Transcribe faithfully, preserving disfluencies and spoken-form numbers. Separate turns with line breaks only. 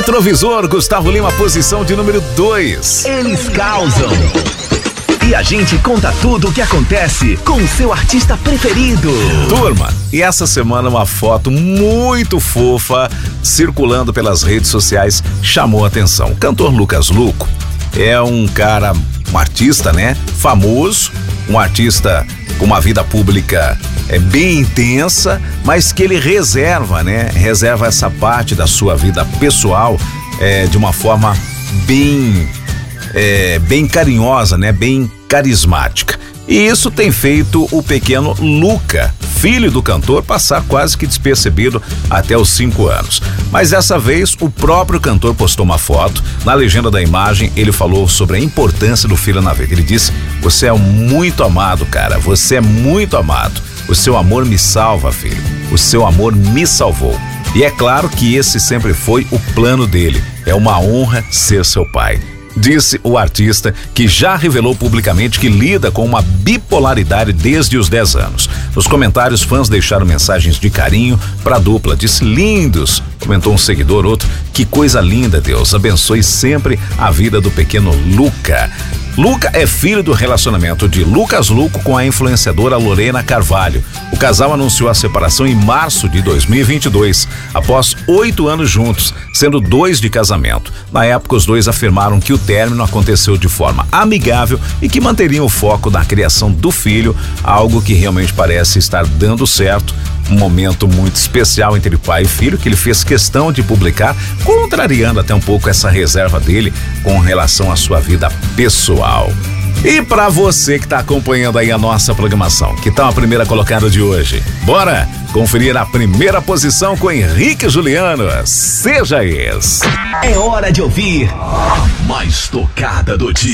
Retrovisor, Gustavo Lima, posição de número dois.
Eles causam. E a gente conta tudo o que acontece com o seu artista preferido.
Turma, e essa semana uma foto muito fofa circulando pelas redes sociais chamou a atenção. O cantor Lucas Luco é um cara, um artista, né? Famoso, um artista com uma vida pública é bem intensa, mas que ele reserva, né? Reserva essa parte da sua vida pessoal é, de uma forma bem, é, bem carinhosa, né? Bem carismática. E isso tem feito o pequeno Luca, filho do cantor, passar quase que despercebido até os cinco anos. Mas dessa vez, o próprio cantor postou uma foto. Na legenda da imagem, ele falou sobre a importância do filho na vida. Ele disse: você é muito amado, cara. Você é muito amado. O seu amor me salva, filho. O seu amor me salvou. E é claro que esse sempre foi o plano dele. É uma honra ser seu pai. Disse o artista, que já revelou publicamente que lida com uma bipolaridade desde os dez anos. Nos comentários, fãs deixaram mensagens de carinho para a dupla. Disse: lindos, comentou um seguidor, outro: que coisa linda, Deus abençoe sempre a vida do pequeno Luca. Luca é filho do relacionamento de Lucas Luco com a influenciadora Lorena Carvalho. O casal anunciou a separação em março de dois mil e vinte e dois, após oito anos juntos, sendo dois de casamento. Na época, os dois afirmaram que o término aconteceu de forma amigável e que manteriam o foco na criação do filho, algo que realmente parece estar dando certo. Um momento muito especial entre pai e filho, que ele fez questão de publicar, contrariando até um pouco essa reserva dele com relação à sua vida pessoal. E para você que está acompanhando aí a nossa programação, que tal a primeira colocada de hoje? Bora conferir a primeira posição com Henrique Juliano. Seja esse.
É hora de ouvir a mais tocada do dia.